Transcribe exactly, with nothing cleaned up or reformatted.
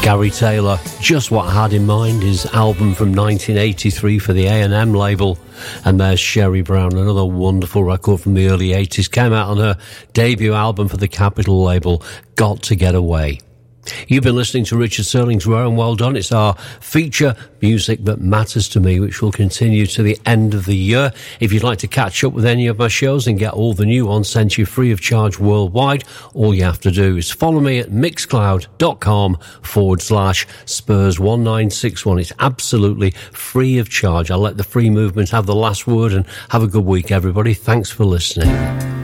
Gary Taylor, Just What I Had in Mind, his album from nineteen eighty-three for the A and M label. And there's Sherry Brown, another wonderful record from the early eighties, came out on her debut album for the Capitol label, Got to Get Away. You've been listening to Richard Sterling's Rare and Well Done. It's our feature Music That Matters to Me, which will continue to the end of the year. If you'd like to catch up with any of my shows and get all the new ones sent you free of charge worldwide, all you have to do is follow me at mixcloud.com forward slash Spurs one nine six one. It's absolutely free of charge. I'll let the free movement have the last word, and have a good week, everybody. Thanks for listening.